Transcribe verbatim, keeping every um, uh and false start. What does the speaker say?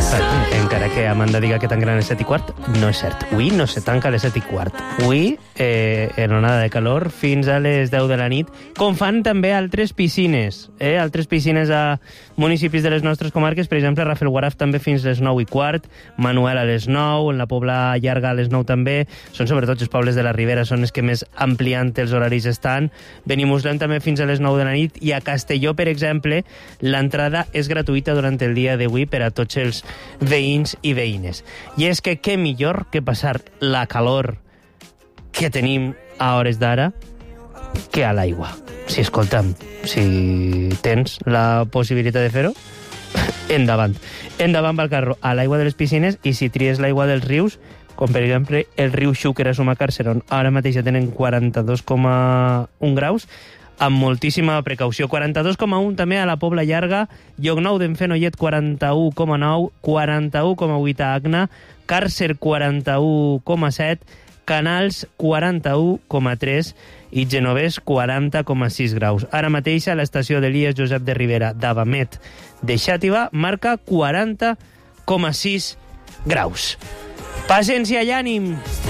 Encara que Amanda diga que tanquen a les set i quart, no és cert. Avui no se tanca a les set i quart. Avui, eh, en onada de calor, fins a les deu de la nit, com fan també altres piscines. Eh? Altres piscines a municipis de les nostres comarques, per exemple, Rafelguaraf també fins a les nou i quart, Manuel a les nou, en la Pobla Llarga a les nou també. Són sobretot els pobles de la Ribera, són els que més ampliant els horaris estan. Benimuslem també fins a les nou de la nit, i a Castelló, per exemple, l'entrada és gratuïta durant el dia d'avui per a tots els veïns i veïnes. I és que què millor que passar la calor que tenim a hores d'ara que a l'aigua. Si, escolta'm, si tens la possibilitat de fer-ho, endavant. Endavant pel carro a l'aigua de les piscines, i si tries l'aigua dels rius, com per exemple el riu Xúquer a Sumacàrcer, on ara mateix ja tenen quaranta-dos coma un graus, amb moltíssima precaució. quaranta-dos coma un també a la Pobla Llarga, Llocnou d'en Fenollet quaranta-u coma nou, quaranta-u coma vuit a Agna, Càrcer quaranta-u coma set, Canals quaranta-u coma tres i Genovés quaranta coma sis graus. Ara mateix a l'estació d'Elies Josep de Ribera d'Abamet de Xàtiva marca quaranta coma sis graus. Paciència i ànim!